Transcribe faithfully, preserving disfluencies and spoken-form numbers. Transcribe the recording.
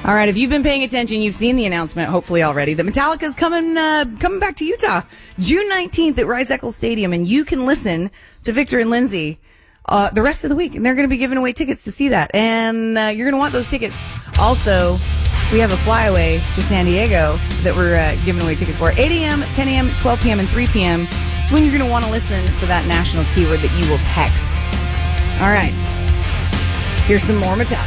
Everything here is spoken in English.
All right, if you've been paying attention, you've seen the announcement, hopefully already, that Metallica's coming uh, coming back to Utah June nineteenth at Rice Eccles Stadium, and you can listen to Victor and Lindsay uh, the rest of the week, and they're going to be giving away tickets to see that, and uh, you're going to want those tickets. Also, we have a flyaway to San Diego that we're uh, giving away tickets for. eight a.m., ten a.m., twelve p.m., and three p.m. It's when you're going to want to listen for that national keyword that you will text. All right. Here's some more Metallica.